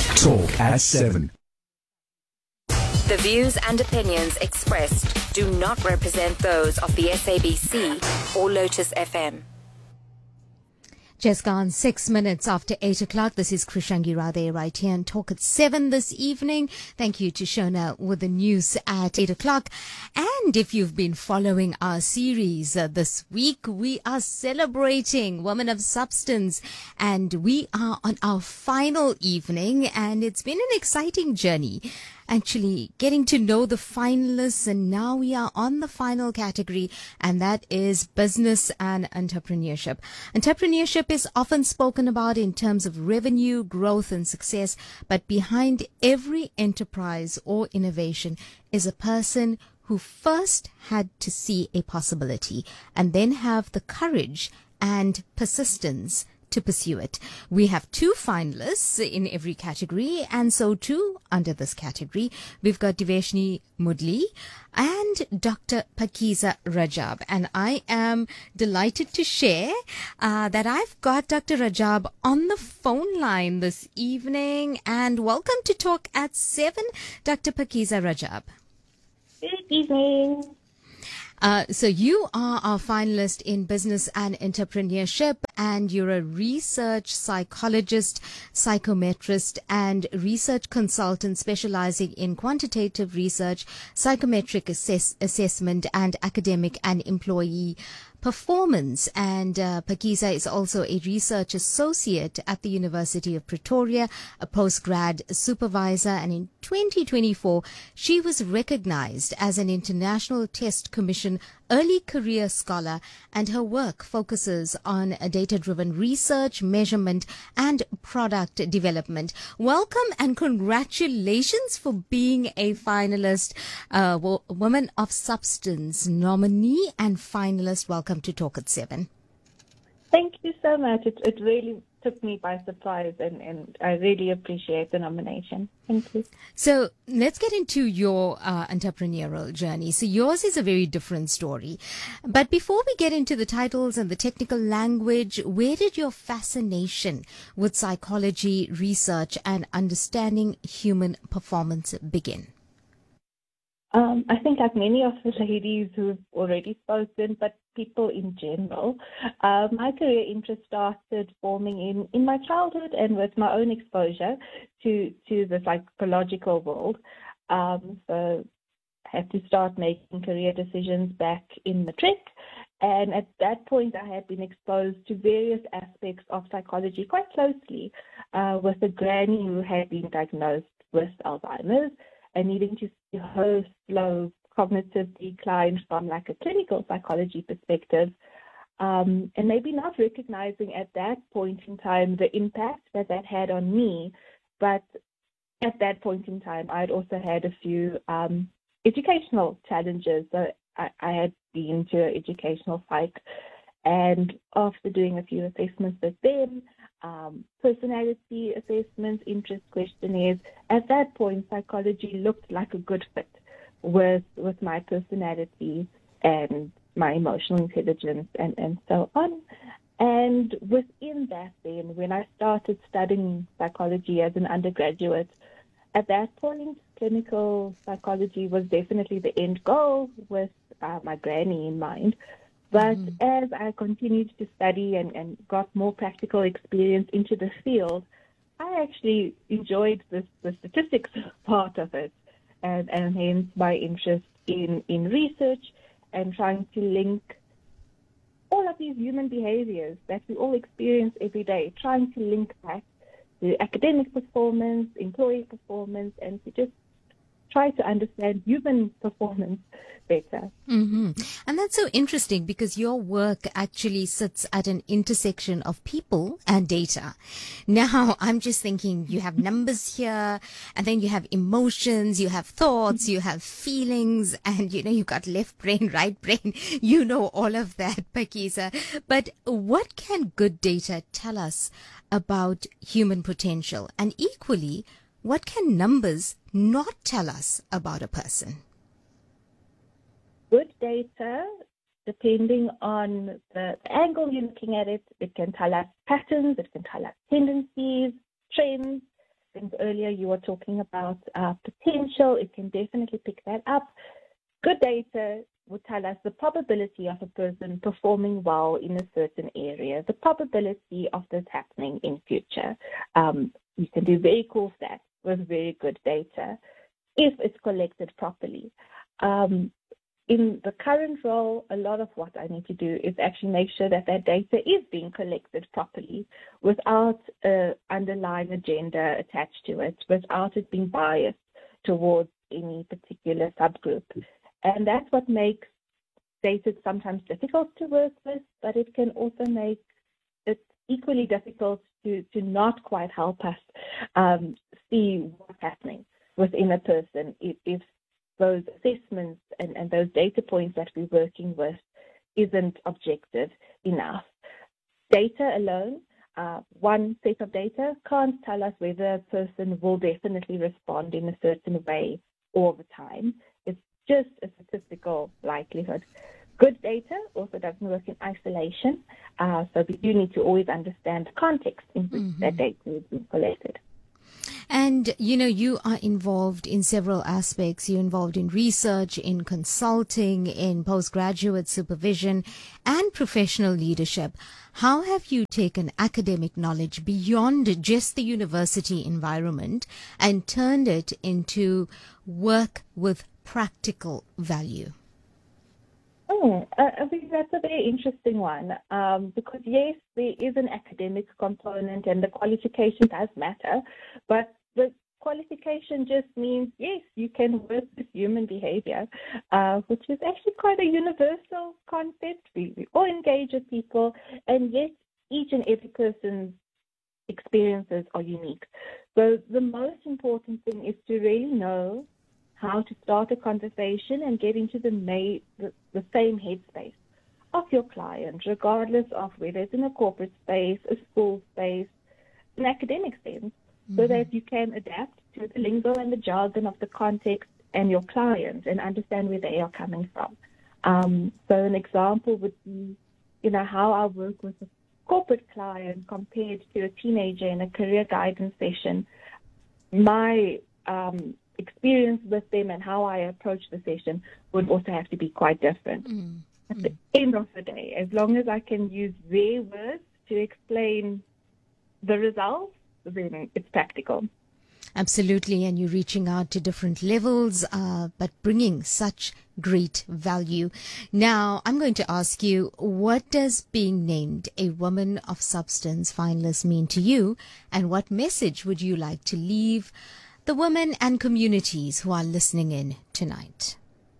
Talk at 7. The views and opinions expressed do not represent those of the SABC or Lotus FM. Just gone 6 minutes after 8 o'clock. This is Krishangi Radhe right here and Talk at 7 this evening. Thank you to Shona with the news at 8 o'clock. And if you've been following our series this week, we are celebrating Women of Substance. And we are on our final evening, and it's been an exciting journey. Actually getting to know the finalists, and now we are on the final category, and that is business and entrepreneurship. Entrepreneurship is often spoken about in terms of revenue, growth, and success, but behind every enterprise or innovation is a person who first had to see a possibility and then have the courage and persistence to pursue it. We have 2 finalists in every category, and so too under this category we've got Diveshni Mudli and Dr. Pakiza Rajab. And I am delighted to share that I've got Dr. Rajab on the phone line this evening. And welcome to Talk at 7, Dr. Pakiza Rajab. Good evening. So you are our finalist in business and entrepreneurship, and you're a research psychologist, psychometrist, and research consultant specializing in quantitative research, psychometric assessment, and academic and employee performance. And Pakiza is also a research associate at the University of Pretoria, a postgrad supervisor, and in 2024 she was recognized as an International Test Commission Early Career Scholar, and her work focuses on data-driven research, measurement, and product development. Welcome and congratulations for being a finalist, Women of Substance nominee and finalist. Welcome to Talk at 7. Thank you so much. It really took me by surprise, and I really appreciate the nomination. Thank you. So let's get into your entrepreneurial journey. So yours is a very different story. But before we get into the titles and the technical language, where did your fascination with psychology, research, and understanding human performance begin? I think like many of the ladies who've already spoken, but people in general, my career interest started forming in my childhood and with my own exposure to the psychological world. So I had to start making career decisions back in matric. And at that point, I had been exposed to various aspects of psychology quite closely with a granny who had been diagnosed with Alzheimer's and needing to see her slow cognitive decline from like a clinical psychology perspective, and maybe not recognizing at that point in time the impact that had on me. But at that point in time, I'd also had a few educational challenges. So I had been to an educational psych, and after doing a few assessments with them, personality assessments, interest questionnaires, at that point, psychology looked like a good fit with my personality and my emotional intelligence and so on. And within that then, when I started studying psychology as an undergraduate, at that point, clinical psychology was definitely the end goal with my granny in mind. But as I continued to study and got more practical experience into the field, I actually enjoyed the statistics part of it, and hence my interest in research and trying to link all of these human behaviors that we all experience every day, trying to link back to academic performance, employee performance, and to just try to understand human performance better. And that's so interesting because your work actually sits at an intersection of people and data. Now, I'm just thinking you have numbers here, and then you have emotions, you have thoughts, you have feelings, and you've got left brain, right brain. You know all of that, Pakiza. But what can good data tell us about human potential? And equally, what can numbers not tell us about a person? Good data, depending on the angle you're looking at it, it can tell us patterns, it can tell us tendencies, trends. think earlier you were talking about potential. It can definitely pick that up. Good data would tell us the probability of a person performing well in a certain area, the probability of this happening in future. You can do very cool stats with very good data if it's collected properly. In the current role, a lot of what I need to do is actually make sure that that data is being collected properly without an underlying agenda attached to it, without it being biased towards any particular subgroup. And that's what makes data sometimes difficult to work with, but it can also make it equally difficult to not quite help us see what's happening within a person if those assessments and those data points that we're working with isn't objective enough. Data alone, one set of data can't tell us whether a person will definitely respond in a certain way all the time. It's just a statistical likelihood. Good data also doesn't work in isolation, so we do need to always understand the context in which that data is being collected. And, you are involved in several aspects. You're involved in research, in consulting, in postgraduate supervision, and professional leadership. How have you taken academic knowledge beyond just the university environment and turned it into work with practical value? I think that's a very interesting one because, yes, there is an academic component and the qualification does matter, but the qualification just means, yes, you can work with human behavior, which is actually quite a universal concept. We all engage with people, and yes, each and every person's experiences are unique. So the most important thing is to really know how to start a conversation and get into the same headspace of your client, regardless of whether it's in a corporate space, a school space, an academic sense, so that you can adapt to the lingo and the jargon of the context and your client and understand where they are coming from. So an example would be, how I work with a corporate client compared to a teenager in a career guidance session. My experience with them and how I approach the session would also have to be quite different. At the end of the day, as long as I can use their words to explain the results, then it's practical. Absolutely, and you're reaching out to different levels, but bringing such great value. Now, I'm going to ask you, what does being named a woman of substance finalist mean to you, and what message would you like to leave the women and communities who are listening in tonight?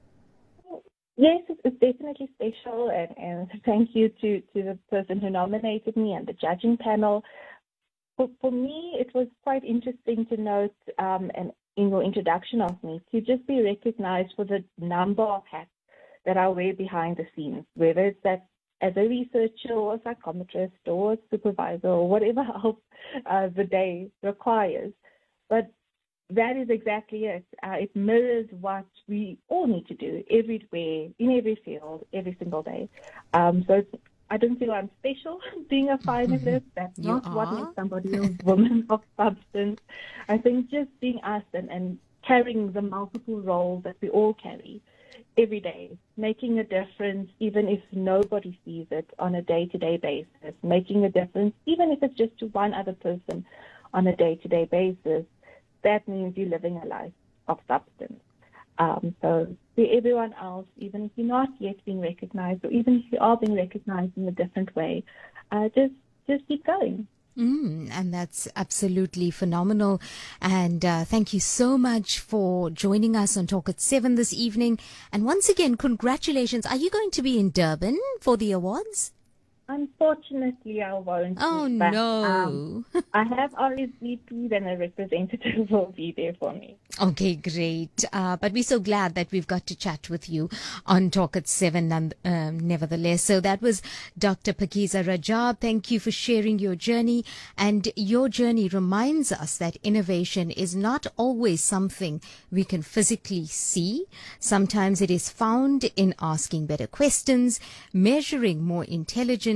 Yes, it's definitely special, and thank you to the person who nominated me and the judging panel. For me, it was quite interesting to note, and in your introduction of me, to just be recognized for the number of hats that I wear behind the scenes, whether it's that as a researcher or a psychometrist or a supervisor or whatever else the day requires. But that is exactly it. It mirrors what we all need to do everywhere, in every field, every single day. So I don't feel I'm special being a finalist. That's not what makes somebody a woman of substance. I think just being us and carrying the multiple roles that we all carry every day, making a difference even if nobody sees it on a day-to-day basis, making a difference even if it's just to one other person on a day-to-day basis, that means you're living a life of substance. So to everyone else, even if you're not yet being recognized, or even if you are being recognized in a different way, just keep going. And that's absolutely phenomenal. And thank you so much for joining us on Talk at 7 this evening. And once again, congratulations. Are you going to be in Durban for the awards? Unfortunately, I won't. Oh, but, no. I have RSVP'd and a representative will be there for me. Okay, great. But we're so glad that we've got to chat with you on Talk at 7 nevertheless. So that was Dr. Pakiza Rajab. Thank you for sharing your journey. And your journey reminds us that innovation is not always something we can physically see. Sometimes it is found in asking better questions, measuring more intelligently,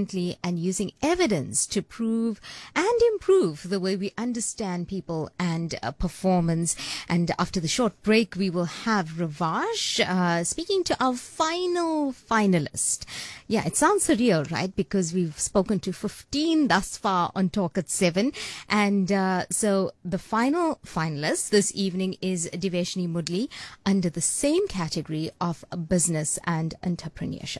differently and using evidence to prove and improve the way we understand people and performance. And after the short break, we will have Ravash speaking to our final finalist. Yeah, it sounds surreal, right? Because we've spoken to 15 thus far on Talk at 7. And so the final finalist this evening is Deveshni Mudli under the same category of business and entrepreneurship.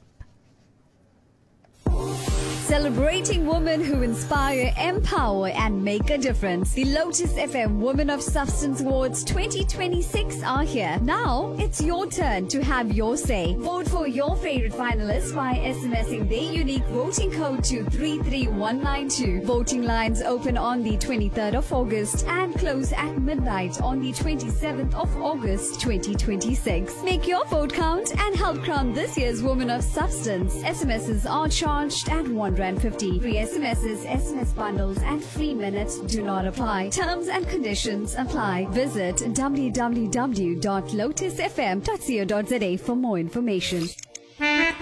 Celebrating women who inspire, empower, and make a difference. The Lotus FM Women of Substance Awards 2026 are here. Now, it's your turn to have your say. Vote for your favorite finalists by SMSing their unique voting code to 33192. Voting lines open on the 23rd of August and close at midnight on the 27th of August 2026. Make your vote count and help crown this year's Women of Substance. SMSs are charged at R1.50. Free SMSs, SMS bundles, and free minutes do not apply. Terms and conditions apply. Visit www.lotusfm.co.za for more information.